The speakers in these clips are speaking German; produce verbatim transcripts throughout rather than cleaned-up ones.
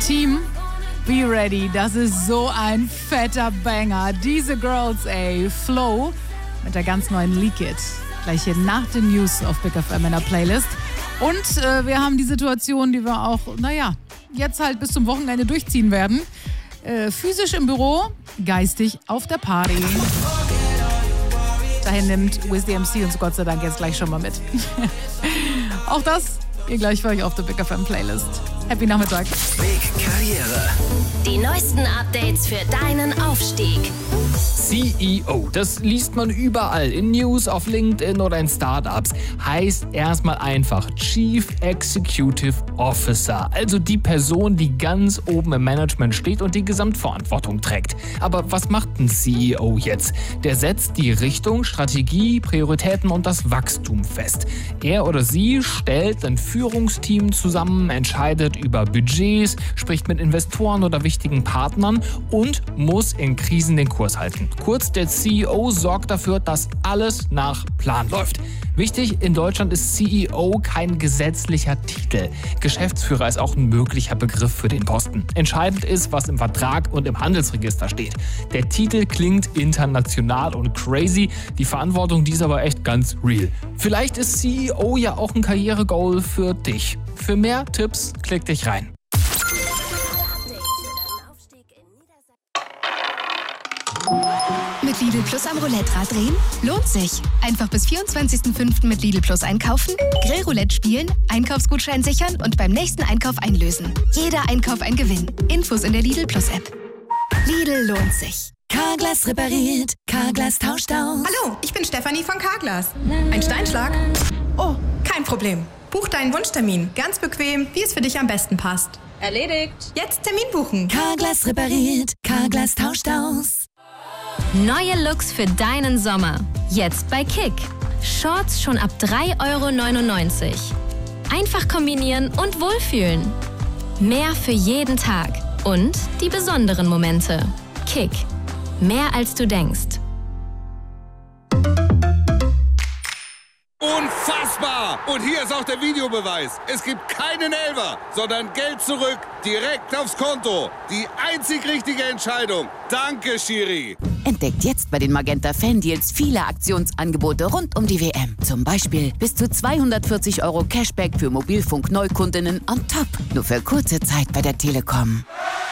Team, be ready. Das ist so ein fetter Banger. Diese Girls, ey, Flow mit der ganz neuen Leak It. Gleich hier nach den News auf Big F M in der Playlist. Und äh, wir haben die Situation, die wir auch, naja, jetzt halt bis zum Wochenende durchziehen werden. Äh, physisch im Büro, geistig auf der Party. Dahin nimmt Wiz D M C uns Gott sei Dank jetzt gleich schon mal mit. Auch das hier gleich für euch auf der Big F M Playlist. Happy Nachmittag. Big Karriere. Die neuesten Updates für deinen Aufstieg. C E O, das liest man überall, in News, auf LinkedIn oder in Startups. Heißt erstmal einfach Chief Executive Officer, also die Person, die ganz oben im Management steht und die Gesamtverantwortung trägt. Aber was macht ein C E O jetzt? Der setzt die Richtung, Strategie, Prioritäten und das Wachstum fest. Er oder sie stellt ein Führungsteam zusammen, entscheidet über Budgets, spricht mit Investoren oder wichtigen Partnern und muss in Krisen den Kurs halten. Kurz, der C E O sorgt dafür, dass alles nach Plan läuft. Wichtig, in Deutschland ist C E O kein gesetzlicher Titel. Geschäftsführer ist auch ein möglicher Begriff für den Posten. Entscheidend ist, was im Vertrag und im Handelsregister steht. Der Titel klingt international und crazy, die Verantwortung, die ist aber echt ganz real. Vielleicht ist C E O ja auch ein Karrieregoal für dich. Für mehr Tipps, klick dich rein. Mit Lidl Plus am Roulette-Rad drehen? Lohnt sich. Einfach bis vierundzwanzigsten fünften mit Lidl Plus einkaufen, Grillroulette spielen, Einkaufsgutschein sichern und beim nächsten Einkauf einlösen. Jeder Einkauf ein Gewinn. Infos in der Lidl Plus App. Lidl lohnt sich. Carglass repariert, Carglass tauscht aus. Hallo, ich bin Stefanie von Carglass. Ein Steinschlag? Oh, kein Problem. Buch deinen Wunschtermin. Ganz bequem, wie es für dich am besten passt. Erledigt. Jetzt Termin buchen. Carglass repariert, Carglass tauscht aus. Neue Looks für deinen Sommer. Jetzt bei Kick. Shorts schon ab drei Euro neunundneunzig. Einfach kombinieren und wohlfühlen. Mehr für jeden Tag. Und die besonderen Momente. Kick. Mehr als du denkst. Unfassbar! Und hier ist auch der Videobeweis. Es gibt keinen Elfer, sondern Geld zurück, direkt aufs Konto. Die einzig richtige Entscheidung. Danke, Schiri. Entdeckt jetzt bei den Magenta Fan-Deals viele Aktionsangebote rund um die W M. Zum Beispiel bis zu zweihundertvierzig Euro Cashback für Mobilfunk-Neukundinnen on top. Nur für kurze Zeit bei der Telekom.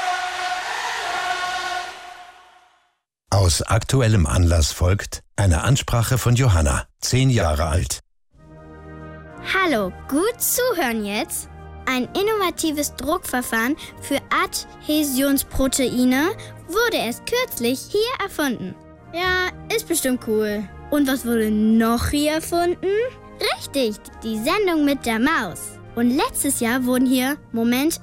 Aus aktuellem Anlass folgt eine Ansprache von Johanna, zehn Jahre alt. Hallo, gut zuhören jetzt. Ein innovatives Druckverfahren für Adhäsionsproteine wurde erst kürzlich hier erfunden. Ja, ist bestimmt cool. Und was wurde noch hier erfunden? Richtig, die Sendung mit der Maus. Und letztes Jahr wurden hier, Moment,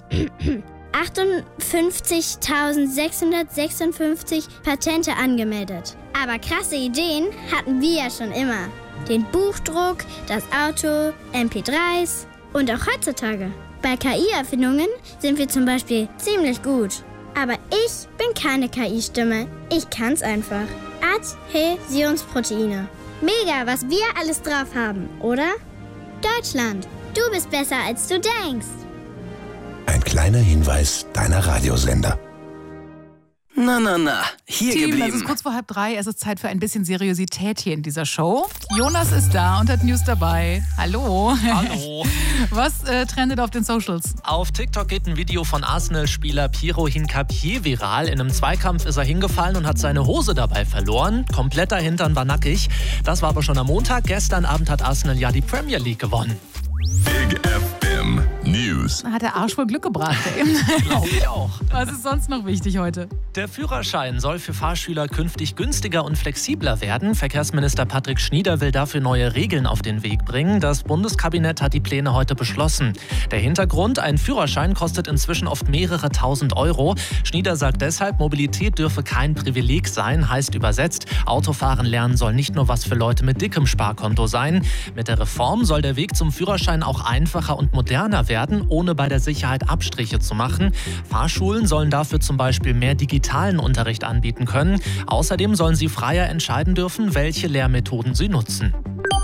achtundfünfzigtausendsechshundertsechsundfünfzig Patente angemeldet. Aber krasse Ideen hatten wir ja schon immer. Den Buchdruck, das Auto, M P dreis und auch heutzutage. Bei K I-Erfindungen sind wir zum Beispiel ziemlich gut. Aber ich bin keine K I-Stimme. Ich kann's einfach. Adhäsionsproteine. Mega, was wir alles drauf haben, oder? Deutschland, du bist besser, als du denkst. Ein kleiner Hinweis deiner Radiosender. Na, na, na, hier Team, geblieben. es ist kurz vor halb drei. Es ist Zeit für ein bisschen Seriosität hier in dieser Show. Jonas ist da und hat News dabei. Hallo. Hallo. Was äh, trendet auf den Socials? Auf TikTok geht ein Video von Arsenal-Spieler Piero Hincapié viral. In einem Zweikampf ist er hingefallen und hat seine Hose dabei verloren. Kompletter Hintern war nackig. Das war aber schon am Montag. Gestern Abend hat Arsenal ja die Premier League gewonnen. Big F M News. Hat der Arsch wohl Glück gebracht, ey. Glaube ich auch. Was ist sonst noch wichtig heute? Der Führerschein soll für Fahrschüler künftig günstiger und flexibler werden. Verkehrsminister Patrick Schnieder will dafür neue Regeln auf den Weg bringen. Das Bundeskabinett hat die Pläne heute beschlossen. Der Hintergrund: Ein Führerschein kostet inzwischen oft mehrere tausend Euro. Schnieder sagt deshalb, Mobilität dürfe kein Privileg sein. Heißt übersetzt, Autofahren lernen soll nicht nur was für Leute mit dickem Sparkonto sein. Mit der Reform soll der Weg zum Führerschein auch einfacher und moderner werden, ohne bei der Sicherheit Abstriche zu machen. Fahrschulen sollen dafür zum Beispiel mehr digitalen Unterricht anbieten können. Außerdem sollen sie freier entscheiden dürfen, welche Lehrmethoden sie nutzen.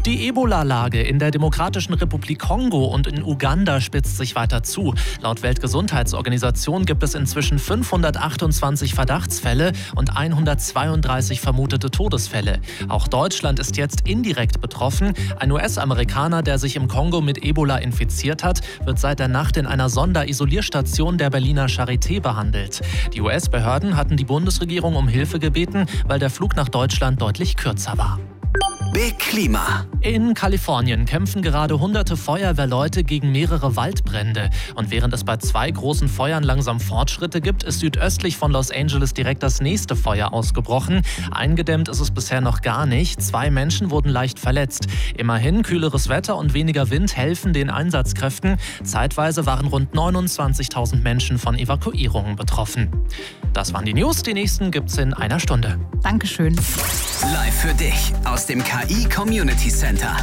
Die Ebola-Lage in der Demokratischen Republik Kongo und in Uganda spitzt sich weiter zu. Laut Weltgesundheitsorganisation gibt es inzwischen fünfhundertachtundzwanzig Verdachtsfälle und hundertzweiunddreißig vermutete Todesfälle. Auch Deutschland ist jetzt indirekt betroffen. Ein U S-Amerikaner, der sich im Kongo mit Ebola infiziert hat, wird seit der Nacht in einer Sonderisolierstation der Berliner Charité behandelt. Die U S-Behörden hatten die Bundesregierung um Hilfe gebeten, weil der Flug nach Deutschland deutlich kürzer war. Big Klima. In Kalifornien kämpfen gerade hunderte Feuerwehrleute gegen mehrere Waldbrände. Und während es bei zwei großen Feuern langsam Fortschritte gibt, ist südöstlich von Los Angeles direkt das nächste Feuer ausgebrochen. Eingedämmt ist es bisher noch gar nicht. Zwei Menschen wurden leicht verletzt. Immerhin, kühleres Wetter und weniger Wind helfen den Einsatzkräften. Zeitweise waren rund neunundzwanzigtausend Menschen von Evakuierungen betroffen. Das waren die News. Die nächsten gibt's in einer Stunde. Dankeschön. Live für dich aus dem K I Community Center.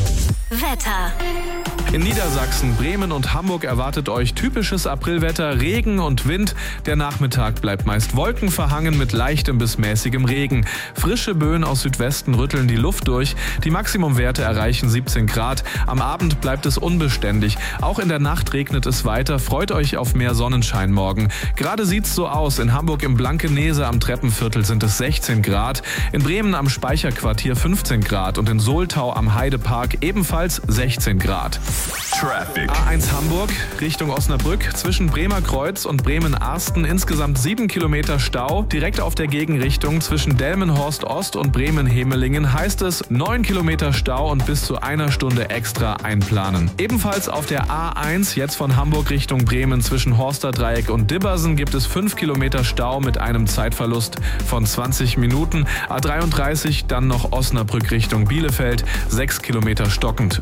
Wetter. In Niedersachsen, Bremen und Hamburg erwartet euch typisches Aprilwetter, Regen und Wind. Der Nachmittag bleibt meist wolkenverhangen mit leichtem bis mäßigem Regen. Frische Böen aus Südwesten rütteln die Luft durch. Die Maximumwerte erreichen siebzehn Grad. Am Abend bleibt es unbeständig. Auch in der Nacht regnet es weiter. Freut euch auf mehr Sonnenschein morgen. Gerade sieht's so aus. In Hamburg im Blankenese am Treppenviertel sind es sechzehn Grad. In Bremen am Speicherquartier fünfzehn Grad und in Soltau am Heidepark ebenfalls sechzehn Grad. Traffic. A eins Hamburg Richtung Osnabrück zwischen Bremerkreuz und Bremen-Arsten insgesamt sieben Kilometer Stau. Direkt auf der Gegenrichtung zwischen Delmenhorst Ost und Bremen-Hemelingen heißt es neun Kilometer Stau und bis zu einer Stunde extra einplanen. Ebenfalls auf der A eins jetzt von Hamburg Richtung Bremen zwischen Horsterdreieck und Dibbersen gibt es fünf Kilometer Stau mit einem Zeitverlust von zwanzig Minuten. A dreiunddreißig dann noch Osnabrück Richtung Bielefeld, sechs Kilometer stockend.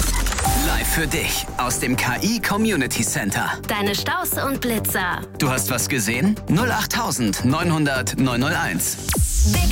Live für dich aus dem K I Community Center. Deine Staus und Blitzer. Du hast was gesehen? null acht neunhundert neunhunderteins. Big